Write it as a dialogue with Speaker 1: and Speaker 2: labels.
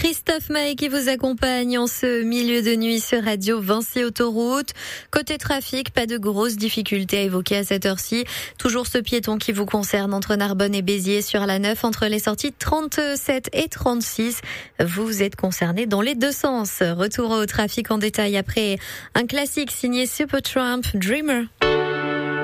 Speaker 1: Christophe Maé qui vous accompagne en ce milieu de nuit sur Radio Vinci Autoroute. Côté trafic, pas de grosses difficultés à évoquer à cette heure-ci. Toujours ce piéton qui vous concerne entre Narbonne et Béziers sur la 9 entre les sorties 37 et 36. Vous êtes concerné dans les deux sens. Retour au trafic en détail après un classique signé Supertramp, Dreamer.